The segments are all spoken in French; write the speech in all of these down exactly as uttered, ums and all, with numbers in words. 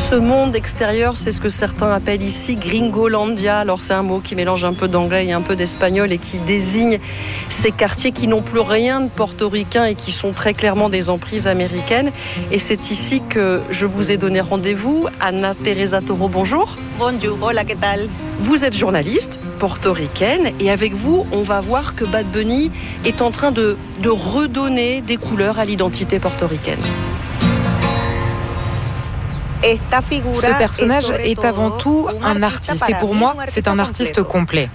ce monde extérieur, c'est ce que certains appellent ici Gringolandia. Alors c'est un mot qui mélange un peu d'anglais et un peu d'espagnol et qui désigne ces quartiers qui n'ont plus rien de portoricain et qui sont très clairement des emprises américaines. Et c'est ici que je vous ai donné rendez-vous. Ana Teresa Toro, bonjour. Bonjour, hola, ¿qué tal? Vous êtes journaliste portoricaine et avec vous, on va voir que Bad Bunny est en train de, de redonner des couleurs à l'identité portoricaine. Ce personnage est avant tout un artiste et pour moi, c'est un artiste complet.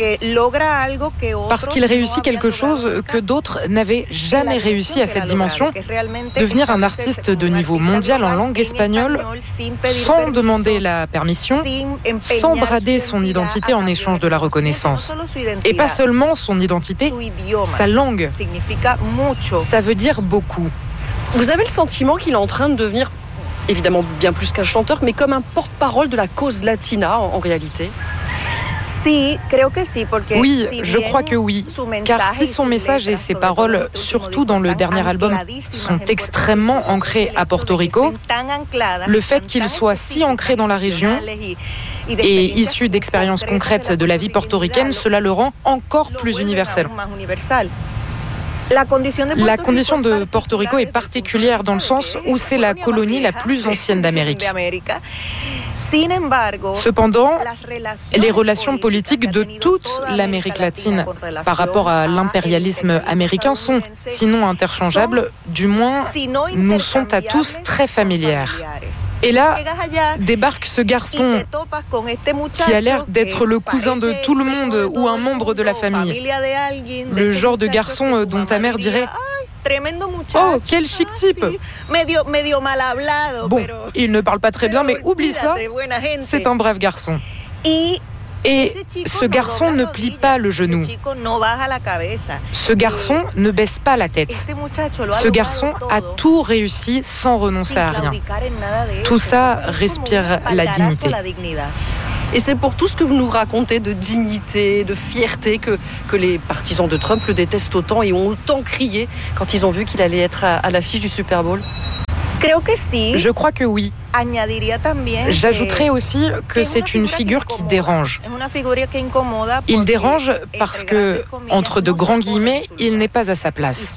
Parce qu'il réussit quelque chose que d'autres n'avaient jamais réussi à cette dimension, devenir un artiste de niveau mondial en langue espagnole sans demander la permission, sans brader son identité en échange de la reconnaissance. Et pas seulement son identité, sa langue. Ça veut dire beaucoup. Vous avez le sentiment qu'il est en train de devenir évidemment bien plus qu'un chanteur, mais comme un porte-parole de la cause latina en, en réalité? Oui, je crois que oui, car si son message et ses paroles, surtout dans le dernier album, sont extrêmement ancrés à Porto Rico, le fait qu'il soit si ancré dans la région et issu d'expériences concrètes de la vie portoricaine, cela le rend encore plus universel. La condition de Porto Rico est particulière dans le sens où c'est la colonie la plus ancienne d'Amérique. Cependant, les relations politiques de toute l'Amérique latine par rapport à l'impérialisme américain sont, sinon interchangeables, du moins nous sont à tous très familières. Et là, débarque ce garçon qui a l'air d'être le cousin de tout le monde ou un membre de la famille. Le genre de garçon dont ta mère dirait « Oh, quel chic type !» Bon, il ne parle pas très bien, mais oublie ça, c'est un brave garçon. Et ce garçon ne plie pas le genou. Ce garçon ne baisse pas la tête. Ce garçon a tout réussi sans renoncer à rien. Tout ça respire la dignité. Et c'est pour tout ce que vous nous racontez de dignité, de fierté, que, que les partisans de Trump le détestent autant et ont autant crié quand ils ont vu qu'il allait être à, à l'affiche du Super Bowl. Je crois que oui. J'ajouterais aussi que c'est une figure qui dérange. Il dérange parce que, entre de grands guillemets, il n'est pas à sa place.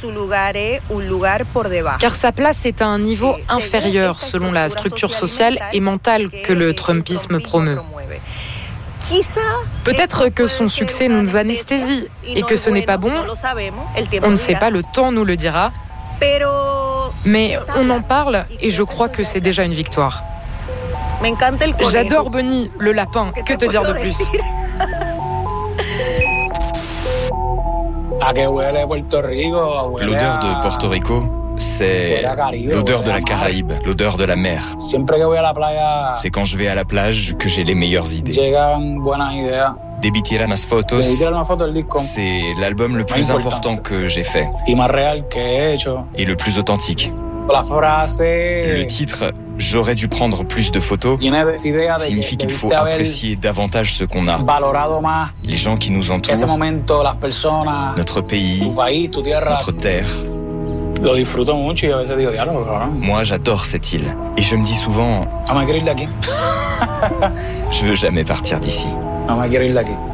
Car sa place est à un niveau inférieur selon la structure sociale et mentale que le trumpisme promeut. Peut-être que son succès nous anesthésie et que ce n'est pas bon. On ne sait pas, le temps nous le dira. Mais on en parle et je crois que c'est déjà une victoire. J'adore Bunny, le lapin. Que te dire de plus? L'odeur de Porto Rico, c'est l'odeur de la Caraïbe, l'odeur de la mer. C'est quand je vais à la plage que j'ai les meilleures idées. Debí Unas Fotos, c'est l'album le plus important que j'ai fait et le plus authentique. Le titre « J'aurais dû prendre plus de photos » signifie qu'il faut apprécier davantage ce qu'on a. Les gens qui nous entourent, notre pays, notre terre. Moi, j'adore cette île. Et je me dis souvent, je veux jamais partir d'ici.